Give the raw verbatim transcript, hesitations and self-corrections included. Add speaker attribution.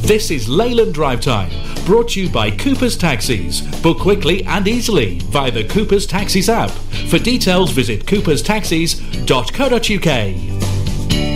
Speaker 1: This is Leyland Drive Time, brought to you by Cooper's Taxis. Book quickly and easily via the Cooper's Taxis app. For details, visit coopers taxis dot co dot uk.